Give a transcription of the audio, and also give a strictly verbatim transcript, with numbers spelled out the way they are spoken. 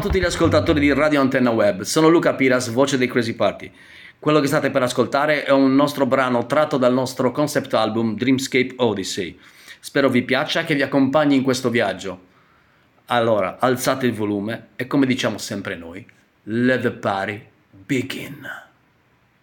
tutti gli ascoltatori di Radio Antenna Web, sono Luca Piras, voce dei Crazy Party. Quello che state per ascoltare è un nostro brano tratto dal nostro concept album Dreamscape Odyssey. Spero vi piaccia e che vi accompagni in questo viaggio. Allora, alzate il volume e come diciamo sempre noi, let the party begin.